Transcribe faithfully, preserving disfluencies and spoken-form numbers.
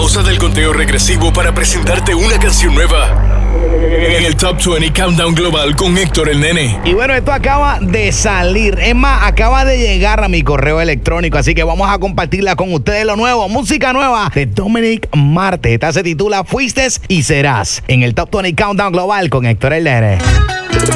pausa del conteo regresivo para presentarte una canción nueva en el Top veinte Countdown Global con Héctor el Nene. Y bueno, esto acaba de salir. Es más, acaba de llegar a mi correo electrónico. Así que vamos a compartirla con ustedes. Lo nuevo, música nueva de Dominic Marte. Esta se titula Fuiste y Serás en el Top veinte Countdown Global con Héctor el Nene.